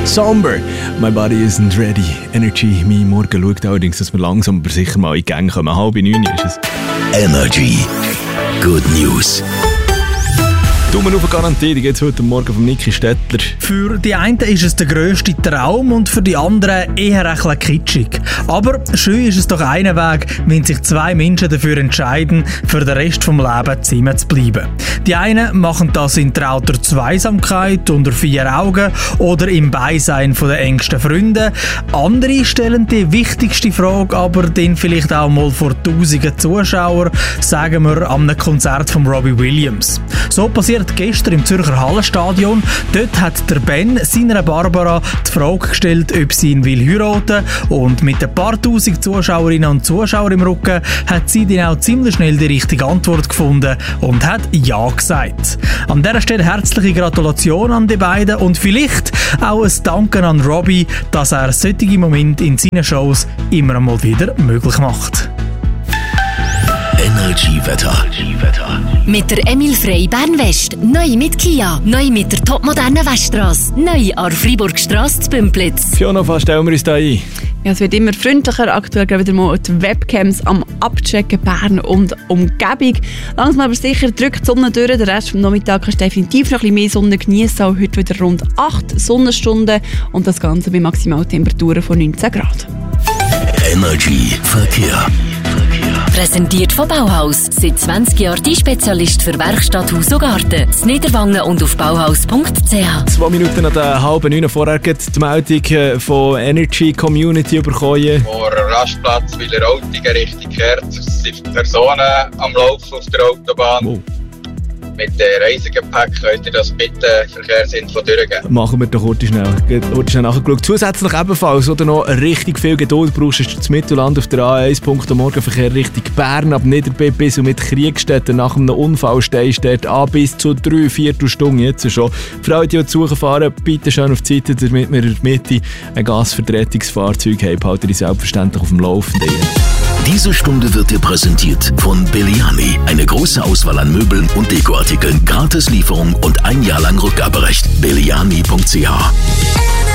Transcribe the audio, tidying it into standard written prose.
Somber. My body isn't ready. Energy. Mein Morgen schaut allerdings, dass wir langsam aber sicher mal in die Gänge kommen. 8:30 ist es. Energy. Good News. Daumen auf Garantie, die geht's heute Morgen von Niki Stettler. Für die einen ist es der grösste Traum und für die anderen eher ein bisschen kitschig. Aber schön ist es doch einen Weg, wenn sich zwei Menschen dafür entscheiden, für den Rest des Lebens zusammen zu bleiben. Die einen machen das in trauter Zweisamkeit, unter 4 Augen oder im Beisein der engsten Freunde. Andere stellen die wichtigste Frage aber dann vielleicht auch mal vor tausenden Zuschauern, sagen wir an einem Konzert von Robbie Williams. So passiert gestern im Zürcher Hallenstadion. Dort hat der Ben seiner Barbara die Frage gestellt, ob sie ihn heiraten will. Und mit ein paar tausend Zuschauerinnen und Zuschauern im Rücken hat sie dann auch ziemlich schnell die richtige Antwort gefunden und hat Ja gesagt. An dieser Stelle herzliche Gratulation an die beiden und vielleicht auch ein Danke an Robbie, dass er solche Momente in seinen Shows immer mal wieder möglich macht. Energy-Wetter. Mit der Emil Frey Bern-West. Neu mit Kia. Neu mit der topmodernen Weststrasse. Neu an Freiburgstrasse zu Bümplitz. Fiona, was stellen wir uns da ein? Ja, es wird immer freundlicher. Aktuell gerade wieder mal die Webcams am Abchecken, Bern und Umgebung. Langsam aber sicher drückt die Sonne durch. Den Rest des Nachmittags kannst du definitiv noch ein bisschen mehr Sonne genießen. Auch heute wieder rund 8 Sonnenstunden und das Ganze bei Maximaltemperaturen von 19 Grad. Energy Verkehr. Präsentiert von Bauhaus. Seit 20 Jahren die Spezialist für Werkstatt, Haus und Garten. In Niederwangen und auf bauhaus.ch. 2 Minuten nach der 8:30 vorher geht die Meldung von Energy Community bekommen. Vor Rastplatz Wileroltigen Richtung Kerz. Es sind Personen am Laufen auf der Autobahn. Wow. Mit dem Reisegepäck könnt ihr das bitte verkehrsinfo durchgeben. Machen wir doch heute schnell nachgeschaut. Zusätzlich ebenfalls, oder noch richtig viel Geduld brauchst, ist das Mittelland auf der A1 Punkt Morgenverkehr Richtung Bern ab Niederbipp bis und mit Kriegstetten. Nach einem Unfall stehst du dort an bis zu 3/4 Stunden jetzt schon. Für alle, die zu fahren, bitte schön auf die Seite, damit wir in der Mitte ein Gasvertretungsfahrzeug haben. Haltet ihr selbstverständlich auf dem Laufenden. Diese Stunde wird dir präsentiert von Belliani. Eine große Auswahl an Möbeln und Dekoartikeln, Gratislieferung und 1 Jahr lang Rückgaberecht. Belliani.ch